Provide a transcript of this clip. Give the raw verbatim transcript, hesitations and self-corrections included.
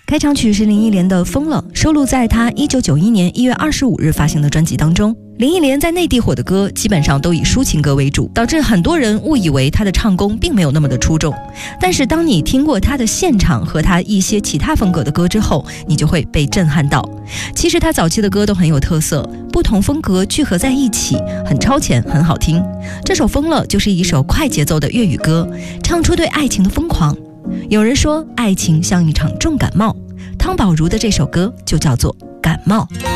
开场曲是林忆莲的《疯了》，收录在她一九九一年一月二十五日发行的专辑当中。林忆莲在内地火的歌基本上都以抒情歌为主，导致很多人误以为她的唱功并没有那么的出众。但是当你听过她的现场和她一些其他风格的歌之后，你就会被震撼到。其实她早期的歌都很有特色，不同风格聚合在一起，很超前，很好听。这首《疯了》就是一首快节奏的粤语歌，唱出对爱情的疯狂。有人说爱情像一场重感冒，汤宝如的这首歌就叫做《感冒》。